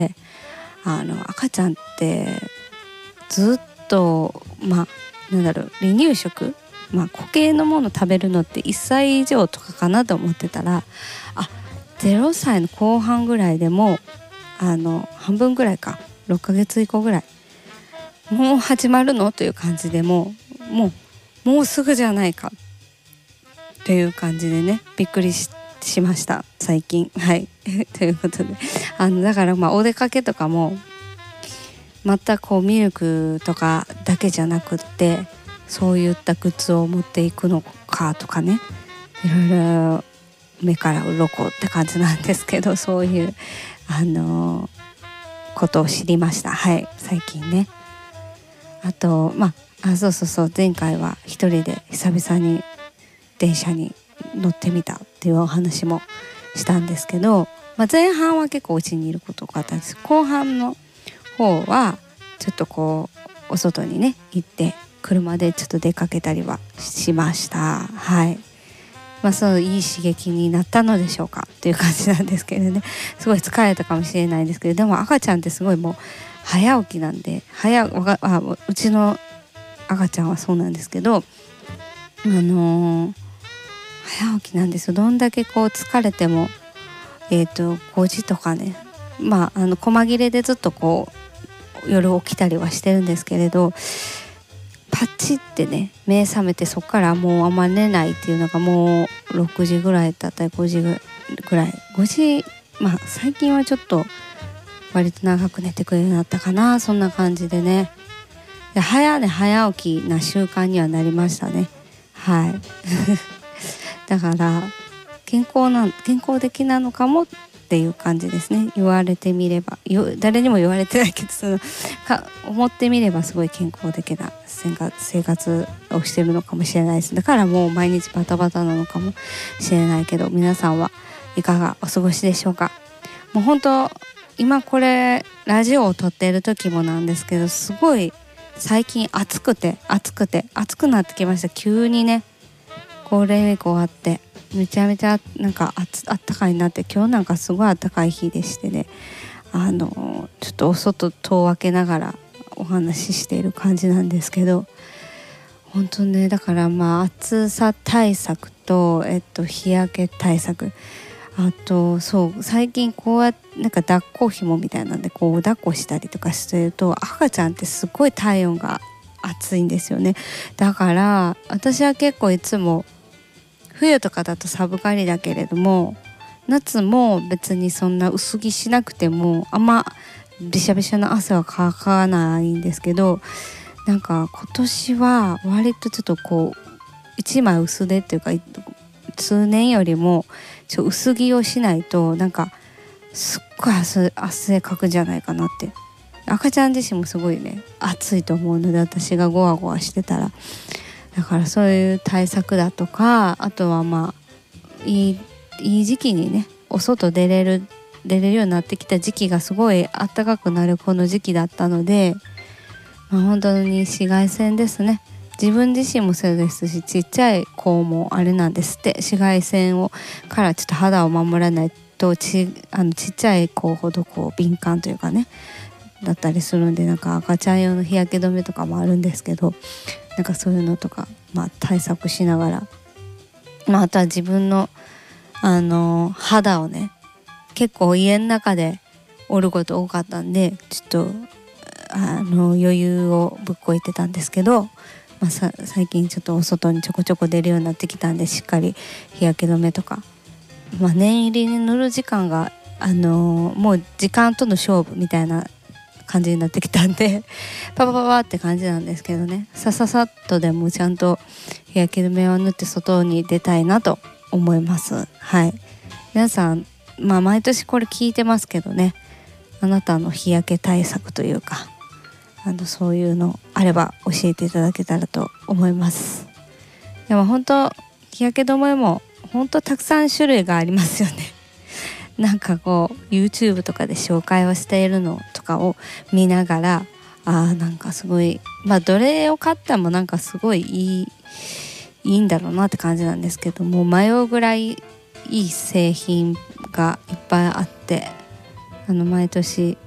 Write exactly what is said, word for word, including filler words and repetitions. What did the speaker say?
あの赤ちゃんってずっとまあなんだろう離乳食、まあ、固形のもの食べるのっていっさい以上とかかなと思ってたら、あゼロさいの後半ぐらいでもあの半分ぐらいかろっかげつ以降ぐらいもう始まるのという感じでもうもうもうすぐじゃないかという感じでねびっくり し, しました最近はいということであのだからまあお出かけとかもまたこうミルクとかだけじゃなくってそういったグッズを持っていくのかとかねいろいろ目から鱗って感じなんですけどそういうあのー、ことを知りましたはい最近ね。あとまああそうそうそう前回は一人で久々に電車に乗ってみたっていうお話もしたんですけど、まあ、前半は結構うちにいることがあったんです。後半の方はちょっとこうお外にね行って車でちょっと出かけたりはしました。はい。まあそういい刺激になったのでしょうかっていう感じなんですけどね。すごい疲れたかもしれないんですけど、でも赤ちゃんってすごいもう早起きなんで早あうちの赤ちゃんはそうなんですけど、あのー、早起きなんですよ。どんだけこう疲れてもえっとごじとかね、まああの細切れでずっとこう夜起きたりはしてるんですけれど、パチってね目覚めてそこからもうあんま寝ないっていうのがもうろくじぐらいだったりごじぐらいごじ、まあ最近はちょっと割と長く寝てくれるようになったかな。そんな感じでねで早寝早起きな習慣にはなりましたね。はいだから健康な健康的なのかもっていう感じですね。言われてみれば誰にも言われてないけどそのか思ってみればすごい健康的な生活をしてるのかもしれないです。だからもう毎日バタバタなのかもしれないけど、皆さんはいかがお過ごしでしょうか。もう本当今これラジオを撮っている時もなんですけど、すごい最近暑くて暑くて暑くなってきました。急にねゴールデンウィーク終わってめちゃめちゃなんか あ, あったかいなって、今日なんかすごいあったかい日でしてね、あのちょっとお外戸を開けながらお話ししている感じなんですけど、本当ねだからまあ暑さ対策と、えっと、日焼け対策、あとそう最近こうやってなんか抱っこ紐みたいなんでこう抱っこしたりとかしてると、赤ちゃんってすごい体温が暑いんですよね。だから私は結構いつも冬とかだと寒がりだけれども、夏も別にそんな薄着しなくてもあんまびしゃびしゃな汗はかかないんですけど、なんか今年は割とちょっとこう一枚薄手っていうか通年よりもちょ薄着をしないとなんかすっごい 汗, 汗かくんじゃないかなって。赤ちゃん自身もすごいね暑いと思うので、私がゴワゴワしてたら、だからそういう対策だとか、あとはまあいい、いい時期にねお外出れる出れるようになってきた時期がすごい暖かくなるこの時期だったので、まあ、本当に紫外線ですね。自分自身もそうですし、ちっちゃい子もあれなんですって。紫外線をからちょっと肌を守らないとちあのちっちゃい子ほどこう敏感というかねだったりするんで、なんか赤ちゃん用の日焼け止めとかもあるんですけど、なんかそういうのとか、まあ、対策しながら、まあ、あとは自分の、あのー、肌をね結構家の中でおること多かったんで、ちょっとあの余裕をぶっこいてたんですけど、まあ、さ最近ちょっとお外にちょこちょこ出るようになってきたんで、しっかり日焼け止めとか、まあ、念入りに塗る時間が、あのー、もう時間との勝負みたいな感じになってきたんでパパパパって感じなんですけどね、さささっとでもちゃんと日焼け止めを塗って外に出たいなと思います。はい、皆さん、まあ、毎年これ聞いてますけどね、あなたの日焼け対策というか、あのそういうのあれば教えていただけたらと思います。でも本当日焼け止めも本当たくさん種類がありますよねなんかこう YouTube とかで紹介をしているのとかを見ながら、あーなんかすごい、まあどれを買ってもなんかすごいいいいいんだろうなって感じなんですけども、迷うぐらいいい製品がいっぱいあって、あの毎年